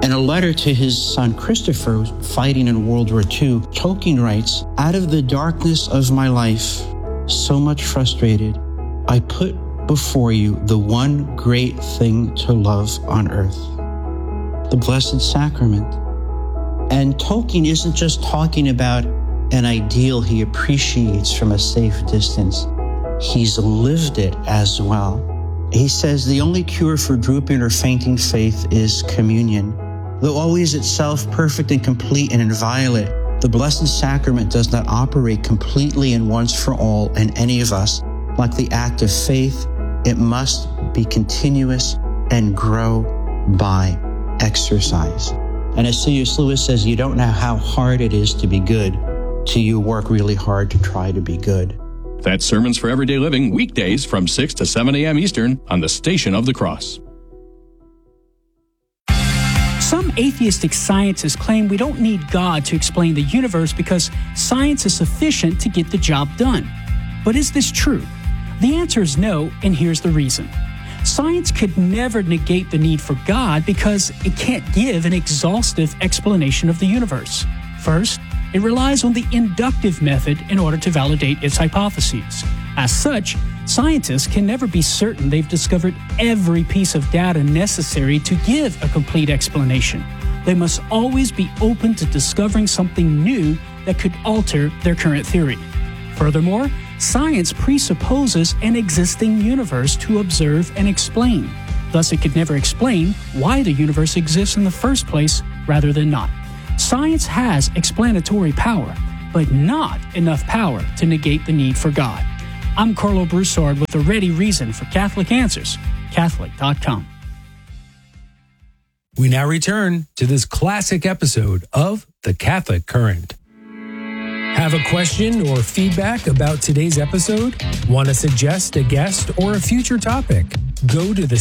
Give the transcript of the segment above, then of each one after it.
In a letter to his son Christopher, fighting in World War II, Tolkien writes, "Out of the darkness of my life, so much frustrated, I put before you the one great thing to love on earth, the Blessed Sacrament." And Tolkien isn't just talking about an ideal he appreciates from a safe distance. He's lived it as well. He says the only cure for drooping or fainting faith is communion. Though always itself perfect and complete and inviolate, the Blessed Sacrament does not operate completely and once for all in any of us. Like the act of faith, it must be continuous and grow by exercise. And as C.S. Lewis says, you don't know how hard it is to be good till you work really hard to try to be good. That's Sermons for Everyday Living, weekdays from 6 to 7 a.m. Eastern on the Station of the Cross. Some atheistic scientists claim we don't need God to explain the universe because science is sufficient to get the job done. But is this true? The answer is no, and here's the reason. Science could never negate the need for God because it can't give an exhaustive explanation of the universe. First, it relies on the inductive method in order to validate its hypotheses. As such, scientists can never be certain they've discovered every piece of data necessary to give a complete explanation. They must always be open to discovering something new that could alter their current theory. Furthermore, science presupposes an existing universe to observe and explain. Thus, it could never explain why the universe exists in the first place rather than not. Science has explanatory power, but not enough power to negate the need for God. I'm Carlo Broussard with a ready reason for Catholic Answers, Catholic.com. We now return to this classic episode of The Catholic Current. Have a question or feedback about today's episode? Want to suggest a guest or a future topic? Go to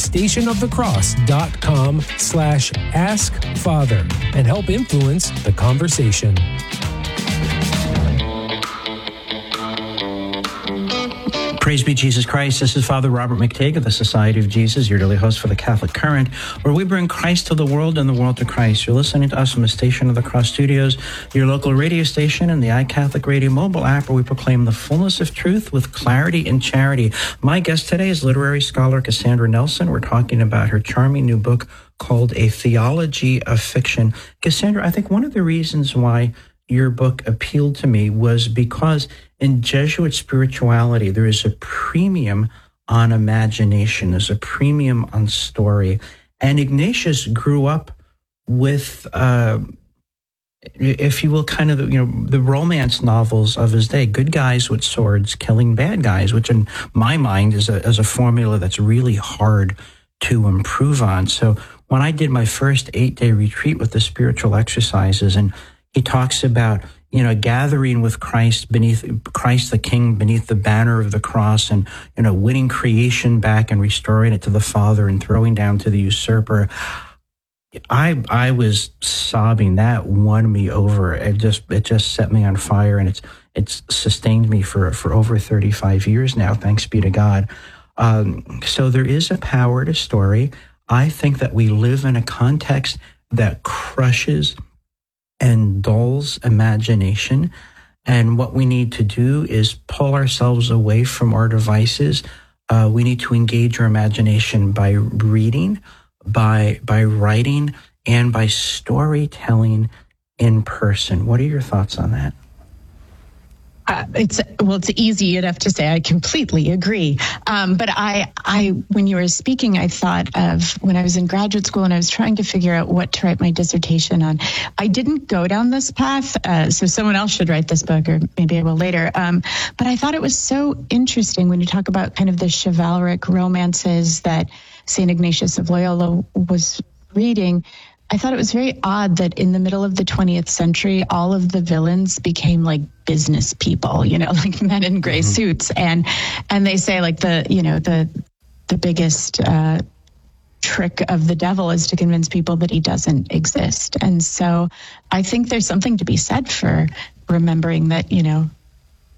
thestationofthecross.com/askfather and help influence the conversation. Praise be Jesus Christ. This is Father Robert McTague of the Society of Jesus, your daily host for the Catholic Current, where we bring Christ to the world and the world to Christ. You're listening to us from the Station of the Cross Studios, your local radio station, and the iCatholic Radio mobile app, where we proclaim the fullness of truth with clarity and charity. My guest today is literary scholar Cassandra Nelson. We're talking about her charming new book called A Theology of Fiction. Cassandra, I think one of the reasons why your book appealed to me was because in Jesuit spirituality, there is a premium on imagination. There's a premium on story. And Ignatius grew up with, if you will, kind of the romance novels of his day. Good guys with swords killing bad guys, which in my mind is a formula that's really hard to improve on. So when I did my first 8-day retreat with the spiritual exercises, and he talks about, gathering with Christ the King beneath the banner of the cross, and, winning creation back and restoring it to the Father and throwing down to the usurper. I was sobbing. That won me over. It just set me on fire, and it's sustained me for over 35 years now. Thanks be to God. So there is a power to story. I think that we live in a context that crushes and dulls imagination. And what we need to do is pull ourselves away from our devices. We need to engage our imagination by reading, by writing, and by storytelling in person. What are your thoughts on that? It's easy enough to say I completely agree. But I, when you were speaking, I thought of when I was in graduate school and I was trying to figure out what to write my dissertation on. I didn't go down this path, so someone else should write this book, or maybe I will later. But I thought it was so interesting when you talk about kind of the chivalric romances that St. Ignatius of Loyola was reading. I thought it was very odd that in the middle of the 20th century, all of the villains became like business people, like men in gray suits. And they say like the biggest trick of the devil is to convince people that he doesn't exist. And so I think there's something to be said for remembering that,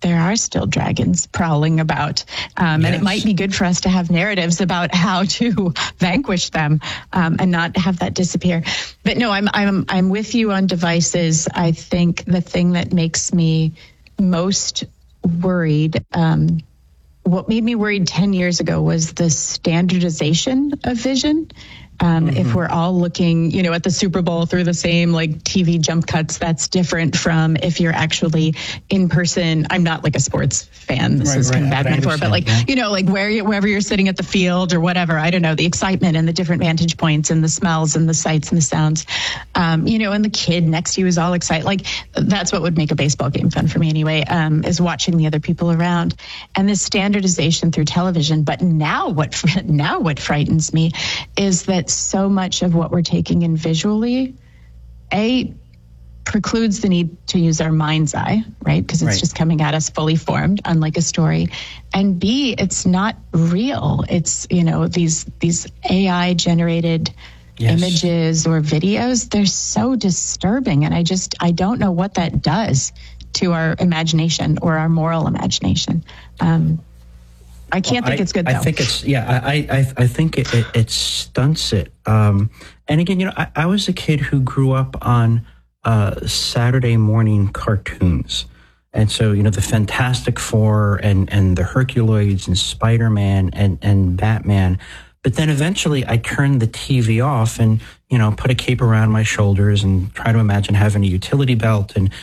there are still dragons prowling about. And it might be good for us to have narratives about how to vanquish them and not have that disappear. But no, I'm with you on devices. I think the thing that makes me most worried, what made me worried 10 years ago was the standardization of vision. If we're all looking, at the Super Bowl through the same TV jump cuts, that's different from if you're actually in person. I'm not a sports fan. This is kind of bad metaphor, but wherever you're sitting at the field or whatever, I don't know, the excitement and the different vantage points and the smells and the sights and the sounds, and the kid next to you is all excited. That's what would make a baseball game fun for me anyway, is watching the other people around and this standardization through television. But now what frightens me is that so much of what we're taking in visually, precludes the need to use our mind's eye, right? Because it's just coming at us fully formed, unlike a story. And B, it's not real. It's, these AI generated images or videos, they're so disturbing. And I don't know what that does to our imagination or our moral imagination. I can't think it's good, though. I think it's, I think it stunts it. And again, I was a kid who grew up on Saturday morning cartoons. And so, the Fantastic Four and the Herculoids and Spider-Man and Batman. But then eventually I turned the TV off and, put a cape around my shoulders and try to imagine having a utility belt and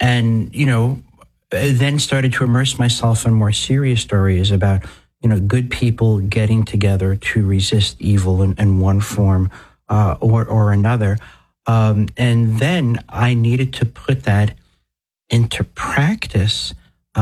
then started to immerse myself in more serious stories about, good people getting together to resist evil in one form or another. And then I needed to put that into practice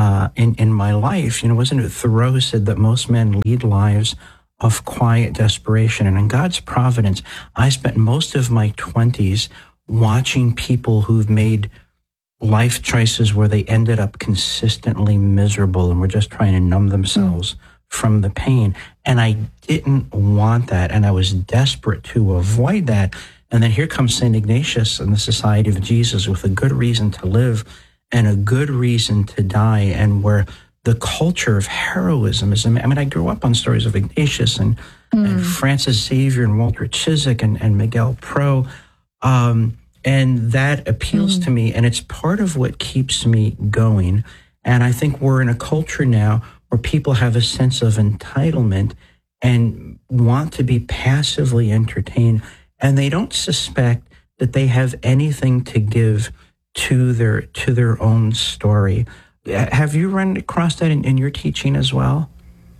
in my life. Wasn't it Thoreau who said that most men lead lives of quiet desperation? And in God's providence, I spent most of my 20s watching people who've made life choices where they ended up consistently miserable and were just trying to numb themselves from the pain. And I didn't want that. And I was desperate to avoid that. And then here comes St. Ignatius and the Society of Jesus with a good reason to live and a good reason to die. And where the culture of heroism is, I grew up on stories of Ignatius and Francis Xavier and Walter Chiswick and Miguel Pro. And that appeals to me, and it's part of what keeps me going. And I think we're in a culture now where people have a sense of entitlement and want to be passively entertained, and they don't suspect that they have anything to give to their own story. Have you run across that in your teaching as well?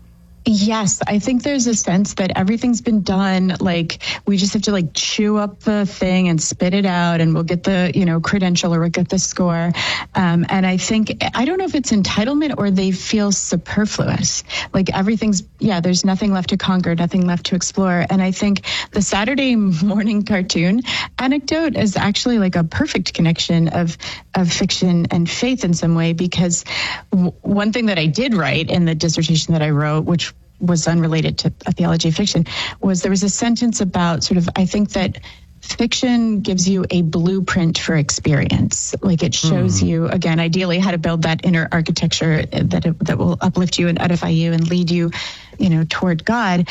Yes, I think there's a sense that everything's been done. We just have to chew up the thing and spit it out, and we'll get the credential or we'll get the score. And I think, I don't know if it's entitlement or they feel superfluous. Everything's, there's nothing left to conquer, nothing left to explore. And I think the Saturday morning cartoon anecdote is actually a perfect connection of fiction and faith in some way, because one thing that I did write in the dissertation that I wrote, which was unrelated to a theology of fiction, was there was a sentence about I think that fiction gives you a blueprint for experience. It shows you, again, ideally how to build that inner architecture that will uplift you and edify you and lead you, toward God.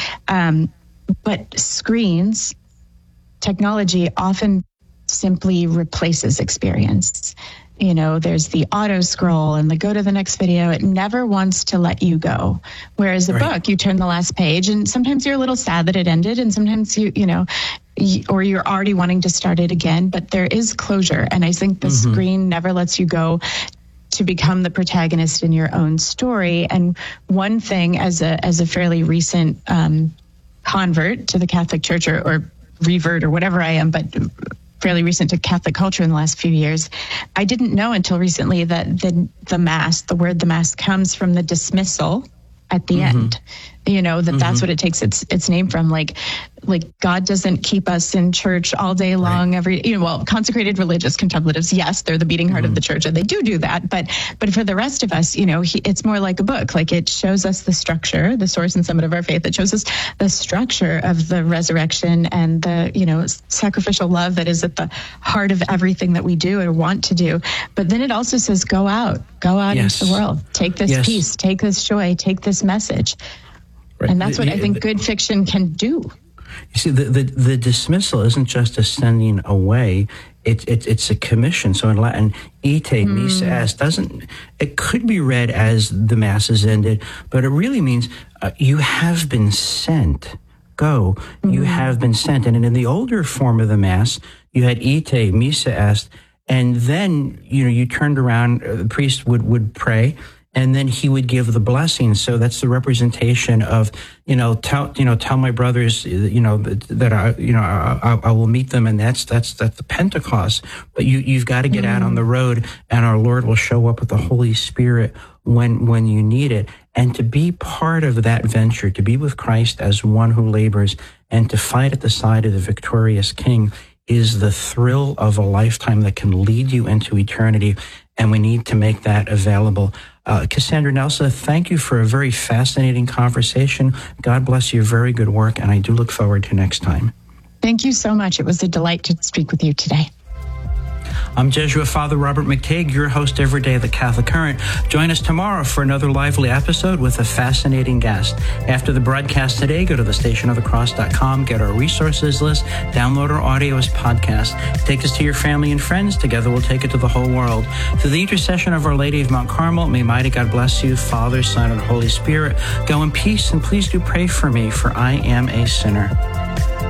But screens, technology often simply replaces experience. There's the auto scroll and the go to the next video. It never wants to let you go. Whereas a book, you turn the last page and sometimes you're a little sad that it ended. And sometimes or you're already wanting to start it again, but there is closure. And I think the screen never lets you go to become the protagonist in your own story. And one thing as a fairly recent convert to the Catholic Church or revert or whatever I am, but fairly recent to Catholic culture in the last few years, I didn't know until recently that the Mass, the word the Mass, comes from the dismissal at the end. that's what it takes its name from. Like God doesn't keep us in church all day long, consecrated religious contemplatives, yes, they're the beating heart of the church, and they do that. But for the rest of us, it's more like a book. Like, it shows us the structure, the source and summit of our faith. It shows us the structure of the resurrection and the, sacrificial love that is at the heart of everything that we do or want to do. But then it also says, go out into the world, take this peace, take this joy, take this message. Right. And that's what I think good fiction can do. You see, the dismissal isn't just a sending away; it's a commission. So in Latin, ite missa est it could be read as the mass is ended, but it really means you have been sent. Go, you have been sent. And in the older form of the mass, you had ite missa est, and then you turned around. The priest would pray. And then he would give the blessing. So that's the representation of, tell my brothers, that I will meet them. And that's the Pentecost. But you've got to get out on the road, and our Lord will show up with the Holy Spirit when you need it. And to be part of that venture, to be with Christ as one who labors, and to fight at the side of the victorious King is the thrill of a lifetime that can lead you into eternity. And we need to make that available. Cassandra Nelson, thank you for a very fascinating conversation. God bless you. Very good work. And I do look forward to next time. Thank you so much. It was a delight to speak with you today. I'm Jesuit Father Robert McTague, your host every day of the Catholic Current. Join us tomorrow for another lively episode with a fascinating guest. After the broadcast today, go to thestationofthecross.com, get our resources list, download our audio as podcast. Take this to your family and friends. Together we'll take it to the whole world. Through the intercession of Our Lady of Mount Carmel, may mighty God bless you, Father, Son, and Holy Spirit. Go in peace, and please do pray for me, for I am a sinner.